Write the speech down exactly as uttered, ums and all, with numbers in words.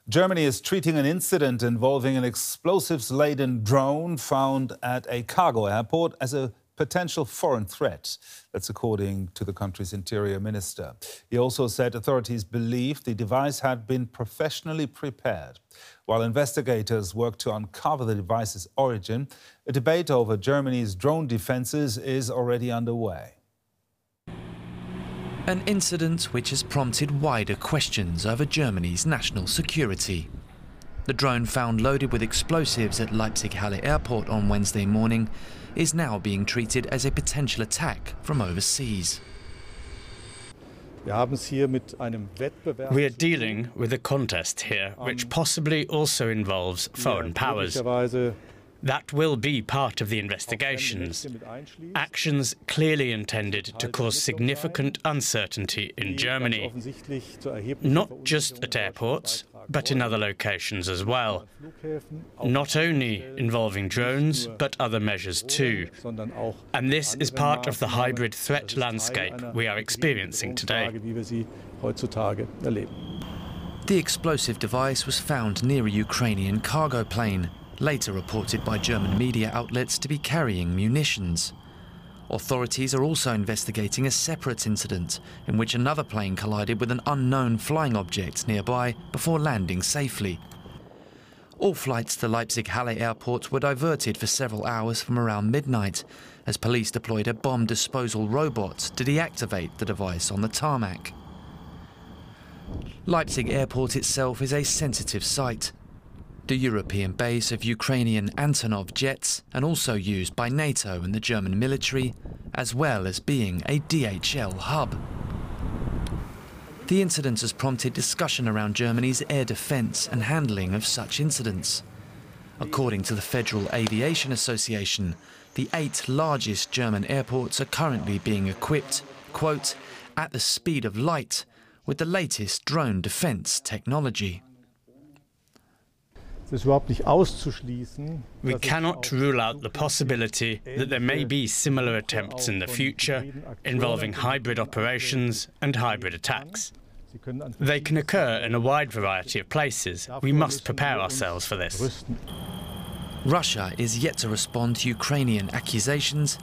Germany is treating an incident involving an explosives-laden drone found at a cargo airport as a potential foreign threat. That's according to the country's interior minister. He also said authorities believe the device had been professionally prepared. While investigators work to uncover the device's origin, a debate over Germany's drone defenses is already underway. An incident which has prompted wider questions over Germany's national security. The drone found loaded with explosives at Leipzig-Halle Airport on Wednesday morning is now being treated as a potential attack from overseas. We are dealing with a contest here, which possibly also involves foreign powers. That will be part of the investigations. Actions clearly intended to cause significant uncertainty in Germany, not just at airports, but in other locations as well. Not only involving drones, but other measures too. And this is part of the hybrid threat landscape we are experiencing today. The explosive device was found near a Ukrainian cargo plane, later reported by German media outlets to be carrying munitions. Authorities are also investigating a separate incident in which another plane collided with an unknown flying object nearby before landing safely. All flights to Leipzig-Halle Airport were diverted for several hours from around midnight as police deployed a bomb disposal robot to deactivate the device on the tarmac. Leipzig Airport itself is a sensitive site. The European base of Ukrainian Antonov jets and also used by NATO and the German military, as well as being a D H L hub. The incident has prompted discussion around Germany's air defence and handling of such incidents. According to the Federal Aviation Association, the eight largest German airports are currently being equipped, quote, at the speed of light, with the latest drone defence technology. We cannot rule out the possibility that there may be similar attempts in the future involving hybrid operations and hybrid attacks. They can occur in a wide variety of places. We must prepare ourselves for this. Russia is yet to respond to Ukrainian accusations